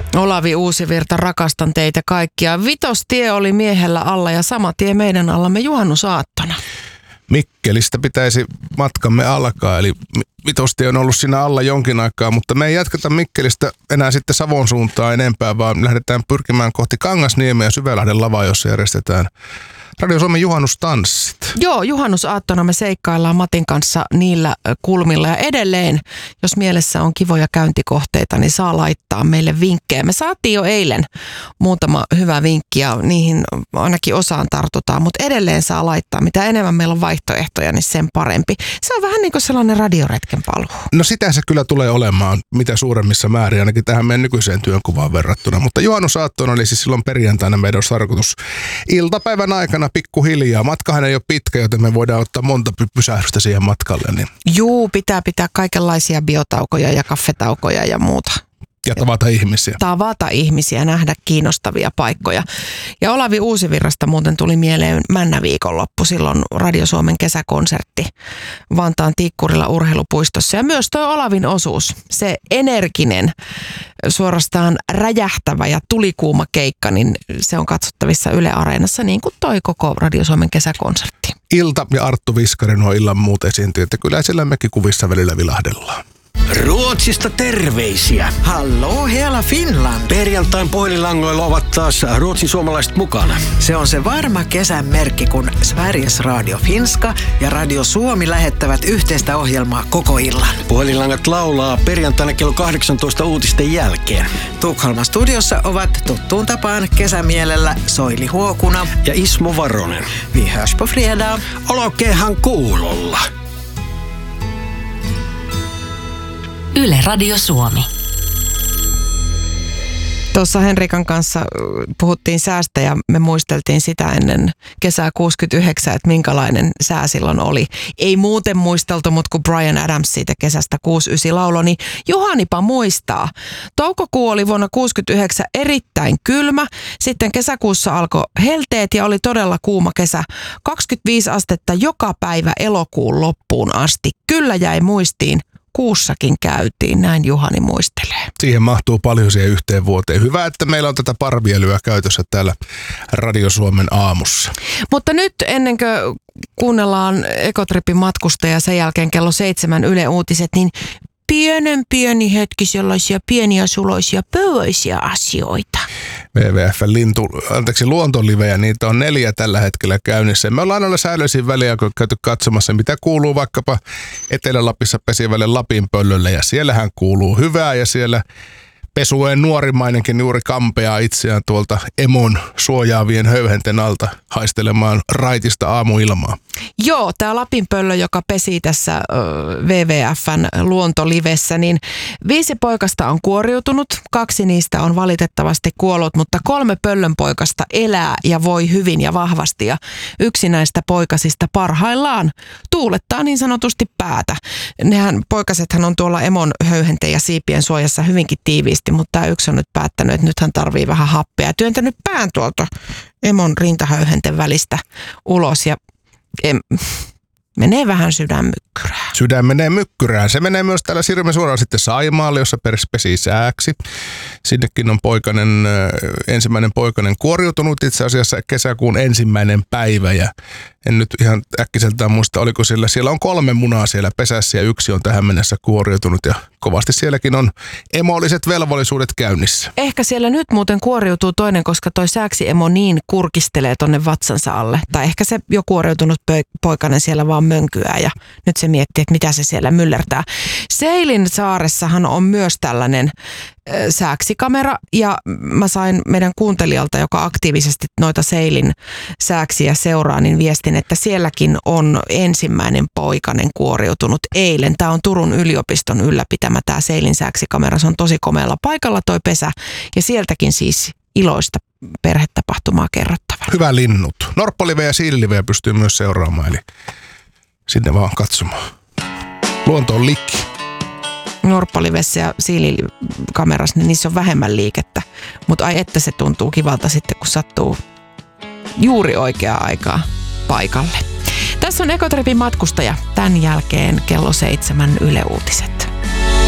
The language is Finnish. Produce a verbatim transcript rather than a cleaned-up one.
Olavi Uusivirta, rakastan teitä kaikkia. Vitostie oli miehellä alla ja sama tie meidän allamme juhannusaattona. Mikkelistä pitäisi matkamme alkaa, eli Vitostie on ollut siinä alla jonkin aikaa, mutta me ei jatketa Mikkelistä enää sitten Savon suuntaan enempää, vaan lähdetään pyrkimään kohti Kangasniemeä ja Syvälahden lavaa, jossa järjestetään Radio Suomen juhannustanssit. Joo, juhannusaattona me seikkaillaan Matin kanssa niillä kulmilla ja edelleen, jos mielessä on kivoja käyntikohteita, niin saa laittaa meille vinkkejä. Me saatiin jo eilen muutama hyvä vinkki ja niihin ainakin osaan tartutaan, mutta edelleen saa laittaa. Mitä enemmän meillä on vaihtoehtoja, niin sen parempi. Se on vähän niin kuin sellainen radioretken paluu. No sitä se kyllä tulee olemaan mitä suuremmissa määrin, ainakin tähän meidän nykyiseen työnkuvaan verrattuna. Mutta juhannusaattona oli siis silloin perjantaina meidän olisi tarkoitus iltapäivän aikana pikkuhiljaa. Matkahan ei ole pitkä, joten me voidaan ottaa monta pysähdystä siihen matkalle. Niin. Juu, pitää pitää kaikenlaisia biotaukoja ja kaffetaukoja ja muuta. Ja tavata ihmisiä. Tavata ihmisiä, nähdä kiinnostavia paikkoja. Ja Olavi Uusivirrasta muuten tuli mieleen Männä viikonloppu. Silloin Radio Suomen kesäkonsertti Vantaan Tikkurilla urheilupuistossa. Ja myös tuo Olavin osuus, se energinen, suorastaan räjähtävä ja tulikuuma keikka, niin se on katsottavissa Yle Areenassa niin kuin toi koko Radio Suomen kesäkonsertti. Ilta ja Arttu Viskarin on illan muut esiintyjät, että kyllä siellä mekin kuvissa välillä vilahdellaan. Ruotsista terveisiä. Hallå hela Finland. Perjantain puhelinlangoilla ovat taas Ruotsin suomalaiset mukana. Se on se varma kesän merkki, kun Sveriges Radio Finska ja Radio Suomi lähettävät yhteistä ohjelmaa koko illan. Puhelinlangat laulaa perjantaina kello kahdeksantoista uutisten jälkeen. Tukholman studiossa ovat tuttuun tapaan kesämielellä Soili Huokuna ja Ismo Varonen. Vi hörs på fredag. Olkeehan kuulolla. Yle Radio Suomi. Tuossa Henrikan kanssa puhuttiin säästä ja me muisteltiin sitä ennen kesää kuusikymmentäyhdeksän, että minkälainen sää silloin oli. Ei muuten muisteltu, mutta kun Bryan Adams siitä kesästä kuusikymmentäyhdeksän lauloi, niin Juhanipa muistaa. Toukokuu oli vuonna kuusikymmentäyhdeksän erittäin kylmä. Sitten kesäkuussa alkoi helteet ja oli todella kuuma kesä. kaksikymmentäviisi astetta joka päivä elokuun loppuun asti. Kyllä jäi muistiin. Kuussakin käytiin, näin Juhani muistelee. Siihen mahtuu paljon siihen yhteen vuoteen. Hyvä, että meillä on tätä parvielyä käytössä täällä Radio Suomen aamussa. Mutta nyt ennen kuin kuunnellaan Ekotripin matkustaja ja sen jälkeen kello seitsemän Yle Uutiset, niin pienen pieni hetki sellaisia pieniä suloisia pööisiä asioita. W W F lintu, anteeksi, luontolivejä, niitä on neljä tällä hetkellä käynnissä. Me ollaan aina säännöllisin väliä, kun käyty katsomassa, mitä kuuluu vaikkapa Etelä-Lapissa pesivälle Lapinpöllölle. Ja siellähän kuuluu hyvää ja siellä pesueen nuorimmainenkin juuri kampeaa itseään tuolta emon suojaavien höyhenten alta haistelemaan raitista aamuilmaa. Joo, tämä Lapinpöllö, joka pesii tässä ö, W W F:n luontolivessä, niin viisi poikasta on kuoriutunut, kaksi niistä on valitettavasti kuollut, mutta kolme pöllönpoikasta elää ja voi hyvin ja vahvasti ja yksi näistä poikasista parhaillaan tuulettaa niin sanotusti päätä. Nehän poikasethan on tuolla emon höyhenten ja siipien suojassa hyvinkin tiiviisti, mutta tämä yksi on nyt päättänyt, että nyt hän tarvii vähän happea ja työntänyt pään tuolta emon rintahöyhenten välistä ulos ja em, menee vähän sydänmykkyrään. Sydän menee mykkyrään. Se menee myös täällä Sirmen suoraan sitten Saimaalle, jossa pesi sääksi. Sinnekin on poikanen, ensimmäinen poikanen kuoriutunut itse asiassa kesäkuun ensimmäinen päivä. Ja en nyt ihan äkkiseltään muista, oliko siellä. Siellä on kolme munaa siellä pesässä ja yksi on tähän mennessä kuoriutunut. Ja kovasti sielläkin on emolliset velvollisuudet käynnissä. Ehkä siellä nyt muuten kuoriutuu toinen, koska toi sääksi emo niin kurkistelee tonne vatsansa alle. Tai ehkä se jo kuoriutunut poikanen siellä vaan mönkyää ja nyt se miettii, että mitä se siellä myllertää. Seilin saaressahan on myös tällainen äh, sääksikamera ja mä sain meidän kuuntelijalta, joka aktiivisesti noita Seilin sääksiä seuraa, niin viestin, että sielläkin on ensimmäinen poikanen kuoriutunut eilen. Tämä on Turun yliopiston ylläpitämä tämä Seilin sääksikamera. Se on tosi komealla paikalla toi pesä ja sieltäkin siis iloista perhetapahtumaa kerrottavaa. Hyvä linnut. Norppoliveä ja siililivejä pystyy myös seuraamaan, eli sinne vaan katsomaan. Luonto on likki. Norppalivessä ja siilikamerassa, niin niissä on vähemmän liikettä. Mutta ai että se tuntuu kivalta sitten, kun sattuu juuri oikeaa aikaa paikalle. Tässä on Ekotripin matkustaja. Tämän jälkeen kello seitsemän Yle Uutiset.